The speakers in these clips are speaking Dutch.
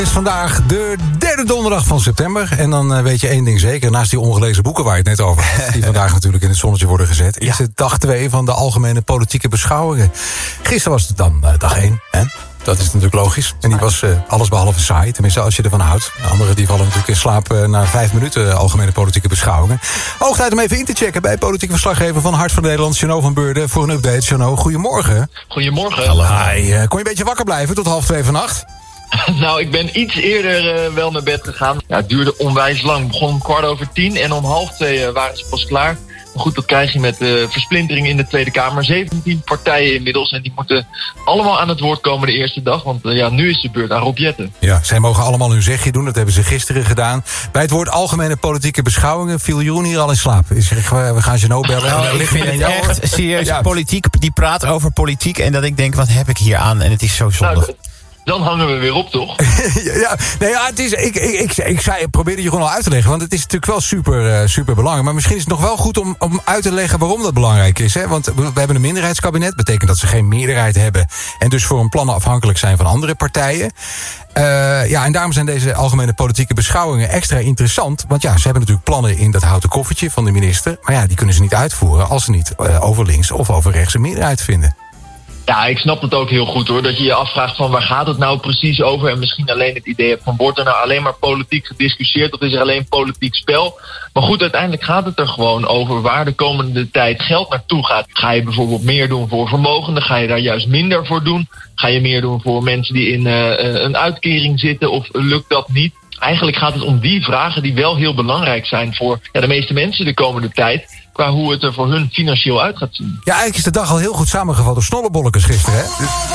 Het is vandaag de derde donderdag van september. En dan weet je één ding zeker. Naast die ongelezen boeken waar je het net over had, die vandaag natuurlijk in het zonnetje worden gezet, is het dag 2 van de algemene politieke beschouwingen. Gisteren was het dan dag 1. Hè? Dat is natuurlijk logisch. En die was allesbehalve saai. Tenminste, als je ervan houdt. De anderen die vallen natuurlijk in slaap na 5 minuten algemene politieke beschouwingen. Hoog tijd om even in te checken bij politieke verslaggever van Hart van Nederland, Jeannot van Beurden, voor een update. Jeannot, goedemorgen. Goedemorgen. Hallo. Hi. Kon je een beetje wakker blijven tot 1:30 vannacht? Nou, ik ben iets eerder wel naar bed gegaan. Ja, het duurde onwijs lang. Het begon om 10:15 en om 1:30 waren ze pas klaar. Maar goed, dat krijg je met de versplintering in de Tweede Kamer. 17 partijen inmiddels en die moeten allemaal aan het woord komen de eerste dag. Want nu is de beurt aan Rob Jetten. Ja, zij mogen allemaal hun zegje doen. Dat hebben ze gisteren gedaan. Bij het woord algemene politieke beschouwingen viel Jeroen hier al in slaap. Ik zeg, we gaan Jeannot bellen. Ik vind het echt serieus politiek. Die praat over politiek en dat ik denk, wat heb ik hier aan? En het is zo zondig. Nou, dan hangen we weer op, toch? Het is, ik probeerde je gewoon al uit te leggen. Want het is natuurlijk wel super belangrijk. Maar misschien is het nog wel goed om uit te leggen waarom dat belangrijk is. Hè? Want we hebben een minderheidskabinet. Betekent dat ze geen meerderheid hebben. En dus voor hun plannen afhankelijk zijn van andere partijen. En daarom zijn deze algemene politieke beschouwingen extra interessant. Want ze hebben natuurlijk plannen in dat houten koffertje van de minister. Maar die kunnen ze niet uitvoeren als ze niet over links of over rechts een meerderheid vinden. Ja, ik snap het ook heel goed hoor. Dat je je afvraagt van waar gaat het nou precies over? En misschien alleen het idee hebt van wordt er nou alleen maar politiek gediscussieerd of is er alleen politiek spel? Maar goed, uiteindelijk gaat het er gewoon over waar de komende tijd geld naartoe gaat. Ga je bijvoorbeeld meer doen voor vermogenden? Ga je daar juist minder voor doen? Ga je meer doen voor mensen die in een uitkering zitten of lukt dat niet? Eigenlijk gaat het om die vragen die wel heel belangrijk zijn voor de meeste mensen de komende tijd. Qua hoe het er voor hun financieel uit gaat zien. Ja, eigenlijk is de dag al heel goed samengevat door Snollebollekes gisteren, hè?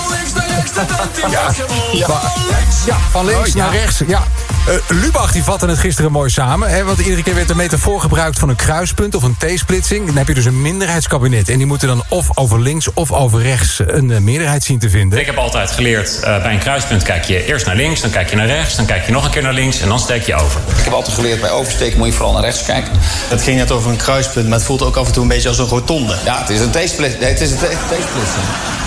Van links naar rechts. Ja. Lubach die vatte het gisteren mooi samen. Hè, want iedere keer werd de metafoor gebruikt van een kruispunt of een T-splitsing. Dan heb je dus een minderheidskabinet. En die moeten dan of over links of over rechts een meerderheid zien te vinden. Ik heb altijd geleerd, bij een kruispunt kijk je eerst naar links, dan kijk je naar rechts, dan kijk je nog een keer naar links en dan steek je over. Ik heb altijd geleerd, bij oversteken moet je vooral naar rechts kijken. Het ging net over een kruispunt, maar het voelt ook af en toe een beetje als een rotonde. Ja, het is een T-splitsing.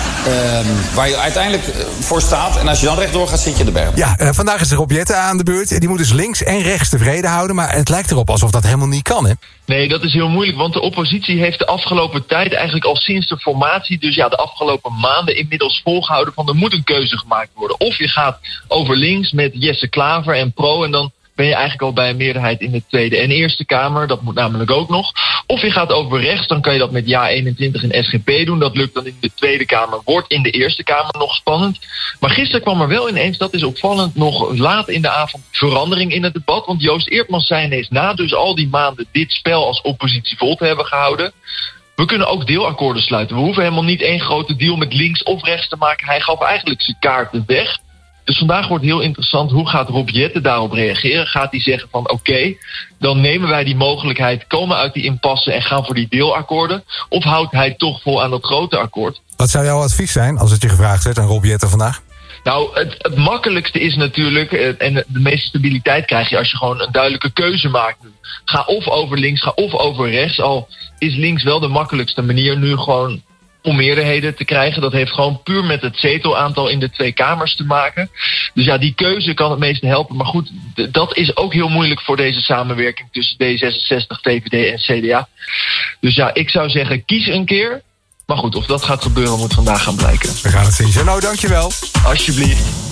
Waar je uiteindelijk voor staat. En als je dan rechtdoor gaat, zit je de berg. Ja, vandaag is Rob Jetten aan de beurt. Die moet dus links en rechts tevreden houden. Maar het lijkt erop alsof dat helemaal niet kan, hè? Nee, dat is heel moeilijk. Want de oppositie heeft de afgelopen tijd eigenlijk al sinds de formatie, dus de afgelopen maanden inmiddels volgehouden van er moet een keuze gemaakt worden. Of je gaat over links met Jesse Klaver en Pro en dan ben je eigenlijk al bij een meerderheid in de Tweede en Eerste Kamer. Dat moet namelijk ook nog. Of je gaat over rechts, dan kan je dat met JA21 en SGP doen. Dat lukt dan in de Tweede Kamer. Wordt in de Eerste Kamer nog spannend. Maar gisteren kwam er wel ineens, dat is opvallend, nog laat in de avond verandering in het debat. Want Joost Eertmans zei ineens, na dus al die maanden dit spel als oppositie vol te hebben gehouden, we kunnen ook deelakkoorden sluiten. We hoeven helemaal niet één grote deal met links of rechts te maken. Hij gaf eigenlijk zijn kaarten weg. Dus vandaag wordt heel interessant, hoe gaat Rob Jetten daarop reageren? Gaat hij zeggen van oké, dan nemen wij die mogelijkheid, komen uit die impasse en gaan voor die deelakkoorden? Of houdt hij toch vol aan dat grote akkoord? Wat zou jouw advies zijn als het je gevraagd werd aan Rob Jetten vandaag? Nou, het makkelijkste is natuurlijk, en de meeste stabiliteit krijg je als je gewoon een duidelijke keuze maakt. Ga of over links, ga of over rechts. Al is links wel de makkelijkste manier nu gewoon om meerderheden te krijgen. Dat heeft gewoon puur met het zetelaantal in de twee kamers te maken. Dus die keuze kan het meeste helpen. Maar goed, dat is ook heel moeilijk voor deze samenwerking tussen D66, VVD en CDA. Dus ik zou zeggen, kies een keer. Maar goed, of dat gaat gebeuren moet vandaag gaan blijken. We gaan het zien. Jeannot, dankjewel. Alsjeblieft.